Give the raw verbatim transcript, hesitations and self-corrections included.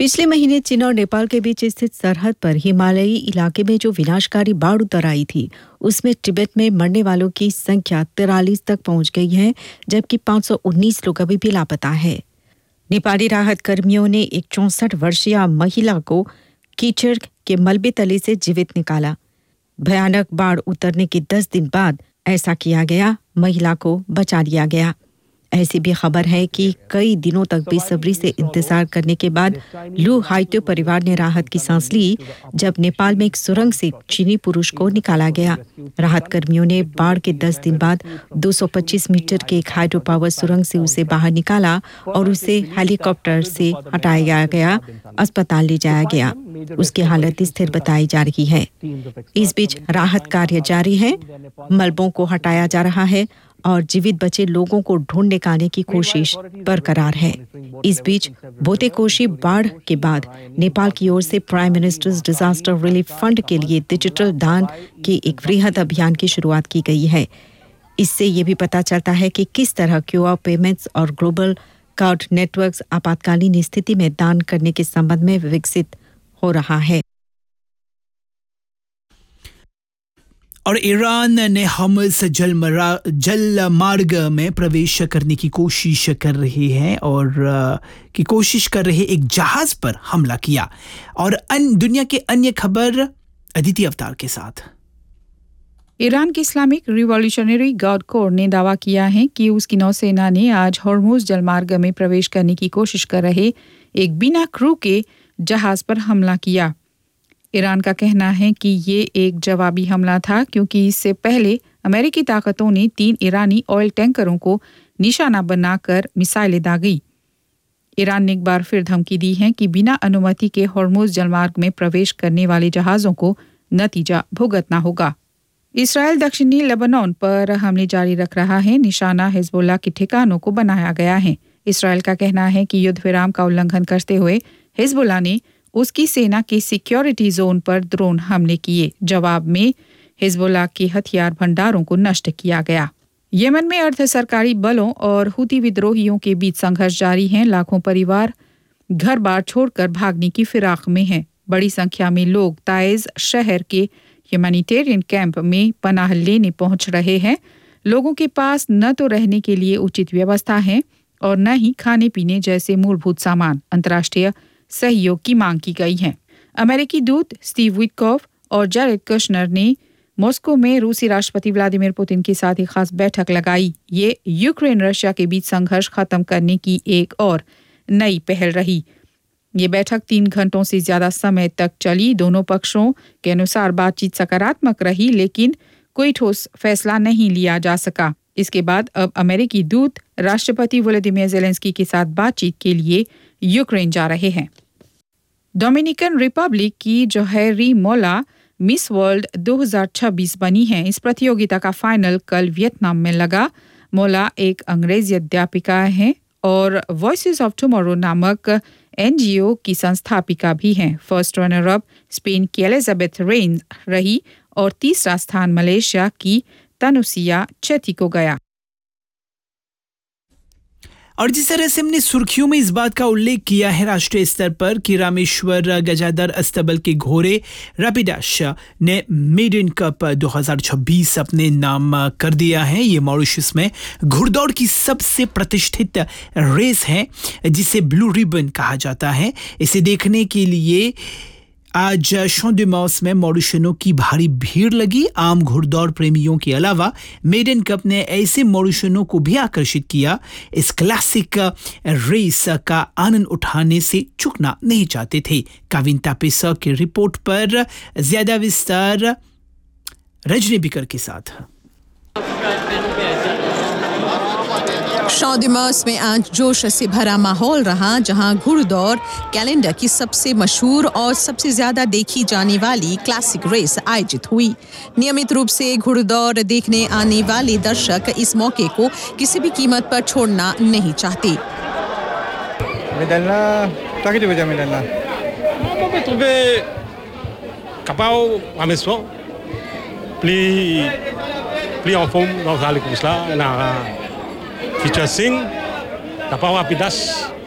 पिछले महीने चीन और नेपाल के बीच स्थित सरहद पर हिमालयी इलाके में जो विनाशकारी बाढ़ उतर आई थी, उसमें तिब्बत में मरने वालों की संख्या तिरालीस तक पहुंच गई है, जबकि पाँच सौ उन्नीस लोग अभी भी लापता है। नेपाली राहत कर्मियों ने एक चौंसठ वर्षीय महिला को कीचड़ के मलबे तले से जीवित निकाला। भयानक बाढ़ उतरने के दस दिन बाद ऐसा किया गया, महिला को बचा लिया गया। ऐसी भी खबर है कि कई दिनों तक बेसब्री से इंतजार करने के बाद लू हाइतो परिवार ने राहत की सांस ली, जब नेपाल में एक सुरंग से चीनी पुरुष को निकाला गया। राहत कर्मियों ने बाढ़ के दस दिन बाद दो सौ पच्चीस मीटर के एक हाइड्रो पावर सुरंग से उसे बाहर निकाला और उसे हेलीकॉप्टर से हटाया गया, अस्पताल ले जाया गया। उसकी हालत स्थिर बताई जा रही है। इस बीच राहत कार्य जारी है, मलबों को हटाया जा रहा है और जीवित बचे लोगों को ढूंढ निकालने की कोशिश बरकरार है। इस बीच बोतेकोशी बाढ़ के बाद नेपाल की ओर से prime ministers disaster relief fund के लिए डिजिटल दान के एक वृहद अभियान की शुरुआत की गई है। इससे ये भी पता चलता है कि किस तरह क्यूआर पेमेंट्स और ग्लोबल कार्ड नेटवर्क्स आपातकालीन स्थिति में दान करने के संबंध में विकसित हो रहा है। और ईरान ने हम्स जल मार्ग में प्रवेश करने की कोशिश कर रही है और की कोशिश कर रहे एक जहाज पर हमला किया। और अन, दुनिया के अन्य खबर अदिति अवतार के साथ। ईरान के इस्लामिक रिवॉल्यूशनरी गार्ड कोर ने दावा किया है कि उसकी नौसेना ने आज हॉर्मुज जलमार्ग में प्रवेश करने की कोशिश कर रहे एक बिना क्रू के जहाज पर हमला किया। ईरान का कहना है कि ये एक जवाबी हमला था, क्योंकि इससे पहले अमेरिकी ताकतों ने तीन ईरानी ऑयल टैंकरों को निशाना बनाकर मिसाइलें दागी। ईरान ने एक बार फिर धमकी दी है कि बिना अनुमति के हॉर्मुज जलमार्ग में प्रवेश करने वाले जहाज़ों को नतीजा भुगतना होगा। इसराइल दक्षिणी लेबनान पर हमले जारी रख रहा है। निशाना हिजबुल्लाह के ठिकानों को बनाया गया है। इसराइल का कहना है कि युद्ध विराम का उल्लंघन करते हुए हिजबुल्लाह ने उसकी सेना के सिक्योरिटी जोन पर ड्रोन हमले किए। जवाब में हिजबुल्लाह के हथियार भंडारों को नष्ट किया गया। यमन में अर्ध सरकारी बलों और हुती विद्रोहियों के बीच संघर्ष जारी है। लाखों परिवार घर बार छोड़कर भागने की फिराक में हैं। बड़ी संख्या में लोग ताइज शहर के ह्यूमैनिटेरियन कैंप में पनाह लेने पहुंच रहे हैं। लोगों के पास न तो रहने के लिए उचित व्यवस्था है और न ही खाने पीने जैसे मूलभूत सामान। अंतर्राष्ट्रीय सहयोग की मांग की गई है। अमेरिकी दूत स्टीव विटकॉफ और जैरेड कुशनर ने मॉस्को में रूसी राष्ट्रपति व्लादिमीर पुतिन के साथ एक खास बैठक लगाई। ये यूक्रेन रशिया के बीच संघर्ष खत्म करने की एक और नई पहल रही। ये बैठक तीन घंटों से ज्यादा समय तक चली। दोनों पक्षों के अनुसार बातचीत सकारात्मक रही, लेकिन कोई ठोस फैसला नहीं लिया जा सका। इसके बाद अब अमेरिकी दूत राष्ट्रपति व्लादिमीर ज़ेलेंस्की के साथ बातचीत के लिए यूक्रेन जा रहे हैं। डोमिनिकन रिपब्लिक की जोहेरी मोला मिस वर्ल्ड दो हज़ार छब्बीस बनी है। इस प्रतियोगिता का फाइनल कल वियतनाम में लगा। मोला एक अंग्रेजी अध्यापिका है और वॉइसेस ऑफ टुमारो नामक एनजीओ की संस्थापिका भी हैं। फर्स्ट रनर अप स्पेन की एलिजाबेथ रेन्स रही और तीसरा स्थान मलेशिया की तनुसिया चेती को गया। और जिस तरह से हमने सुर्खियों में इस बात का उल्लेख किया है राष्ट्रीय स्तर पर कि रामेश्वर गजादर अस्तबल के घोड़े रैपिडाश ने मेडन कप दो हज़ार छब्बीस अपने नाम कर दिया है। ये मॉरिशस में घुड़दौड़ की सबसे प्रतिष्ठित रेस है, जिसे ब्लू रिबन कहा जाता है। इसे देखने के लिए आज शॉन डे मॉस में मॉरिशनों की भारी भीड़ लगी। आम घुड़दौड़ प्रेमियों के अलावा मेडन कप ने ऐसे मॉरिशनों को भी आकर्षित किया। इस क्लासिक रेस का आनंद उठाने से चूकना नहीं चाहते थे। काविन तापेसा की रिपोर्ट पर ज्यादा विस्तार रजनी बिकर के साथ। शॉन डे मॉस में आज जोश से भरा माहौल रहा, जहां घुड़दौड़ कैलेंडर की सबसे मशहूर और सबसे ज्यादा देखी जाने वाली क्लासिक रेस आयोजित हुई। नियमित रूप से घुड़दौड़ देखने आने वाले दर्शक इस मौके को किसी भी कीमत पर छोड़ना नहीं चाहते। Feature Sing, Tapau Rapidas,